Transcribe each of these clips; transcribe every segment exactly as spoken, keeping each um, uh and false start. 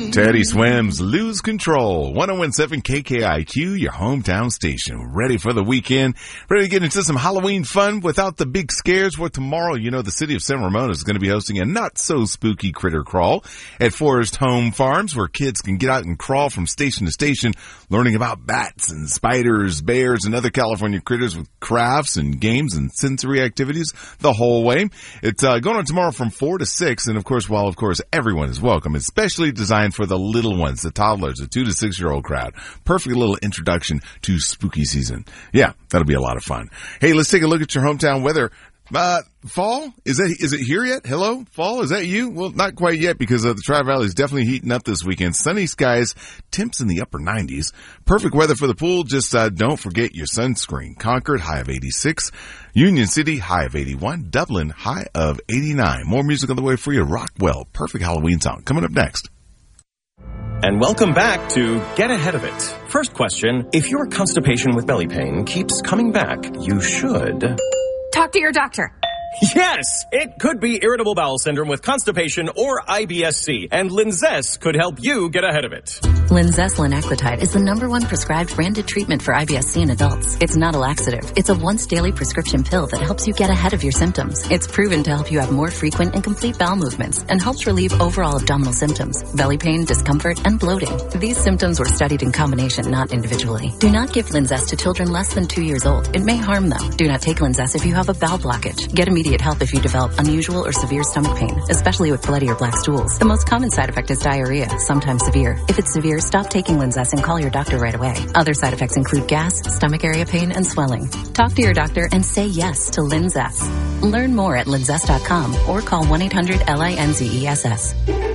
Teddy Swims, Lose Control. one oh one point seven K K I Q, your hometown station. Ready for the weekend. Ready to get into some Halloween fun without the big scares. Where tomorrow, you know, the city of San Ramon is going to be hosting a not-so-spooky critter crawl at Forest Home Farms, where kids can get out and crawl from station to station, learning about bats and spiders, bears, and other California critters with crafts and games and sensory activities the whole way. It's uh, going on tomorrow from four to six, and of course, while of course everyone is welcome, it's specially designed for the little ones, the toddlers, the two to six year old crowd. Perfect little introduction to spooky season. Yeah, that'll be a lot of fun. Hey, let's take a look at your hometown weather. Uh, fall? Is that, is it here yet? Hello? Fall? Is that you? Well, not quite yet, because uh, the Tri-Valley is definitely heating up this weekend. Sunny skies, temps in the upper nineties. Perfect weather for the pool. Just, uh, don't forget your sunscreen. Concord, high of eighty-six. Union City, high of eighty-one. Dublin, high of eighty-nine. More music on the way for you. Rockwell, perfect Halloween song. Coming up next. And welcome back to Get Ahead of It. First question, if your constipation with belly pain keeps coming back, you should... talk to your doctor. Yes! It could be irritable bowel syndrome with constipation or I B S C, and Linzess could help you get ahead of it. Linzess linaclotide is the number one prescribed branded treatment for I B S C in adults. It's not a laxative. It's a once-daily prescription pill that helps you get ahead of your symptoms. It's proven to help you have more frequent and complete bowel movements and helps relieve overall abdominal symptoms, belly pain, discomfort, and bloating. These symptoms were studied in combination, not individually. Do not give Linzess to children less than two years old. It may harm them. Do not take Linzess if you have a bowel blockage. Get immediate help if you develop unusual or severe stomach pain, especially with bloody or black stools. The most common side effect is diarrhea, sometimes severe. If it's severe, stop taking Linzess and call your doctor right away. Other side effects include gas, stomach area pain, and swelling. Talk to your doctor and say yes to Linzess. Learn more at linzess dot com or call one eight hundred L I N Z E S S.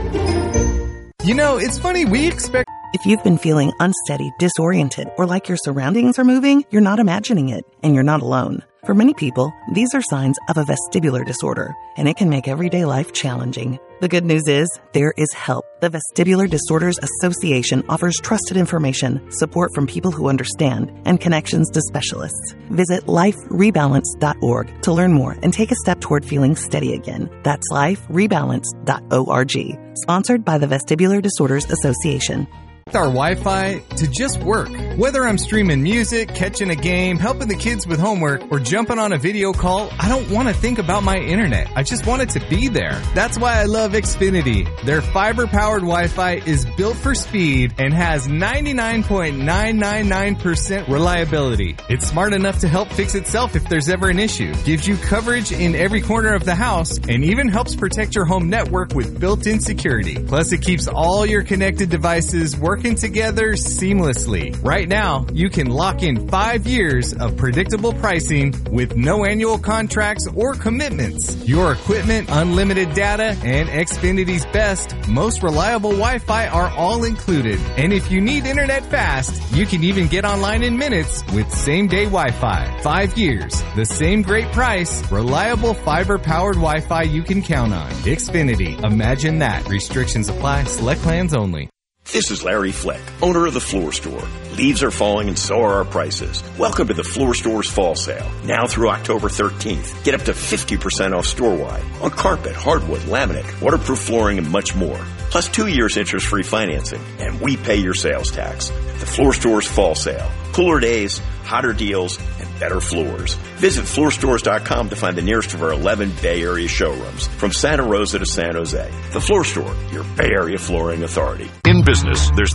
You know, it's funny, we expect... If you've been feeling unsteady, disoriented, or like your surroundings are moving, you're not imagining it, and you're not alone. For many people, these are signs of a vestibular disorder, and it can make everyday life challenging. The good news is, there is help. The Vestibular Disorders Association offers trusted information, support from people who understand, and connections to specialists. Visit life rebalance dot org to learn more and take a step toward feeling steady again. That's life rebalance dot org. Sponsored by the Vestibular Disorders Association. Our Wi-Fi to just work. Whether I'm streaming music, catching a game, helping the kids with homework, or jumping on a video call, I don't want to think about my internet. I just want it to be there. That's why I love Xfinity. Their fiber-powered Wi-Fi is built for speed and has ninety-nine point nine nine nine percent reliability. It's smart enough to help fix itself if there's ever an issue. Gives you coverage in every corner of the house and even helps protect your home network with built-in security. Plus, it keeps all your connected devices working Working together seamlessly. Right now, you can lock in five years of predictable pricing with no annual contracts or commitments. Your equipment, unlimited data, and Xfinity's best, most reliable Wi-Fi are all included. And if you need internet fast, you can even get online in minutes with same-day Wi-Fi. Five years, the same great price, reliable fiber-powered Wi-Fi you can count on. Xfinity. Imagine that. Restrictions apply. Select plans only. This is Larry Fleck, owner of The Floor Store. Leaves are falling and so are our prices. Welcome to The Floor Store's fall sale. Now through October thirteenth. Get up to fifty percent off store-wide on carpet, hardwood, laminate, waterproof flooring, and much more. Plus two years interest-free financing. And we pay your sales tax. The Floor Store's fall sale. Cooler days, hotter deals, and better floors. Visit floor stores dot com to find the nearest of our eleven Bay Area showrooms, from Santa Rosa to San Jose. The Floor Store, your Bay Area flooring authority. In business, there's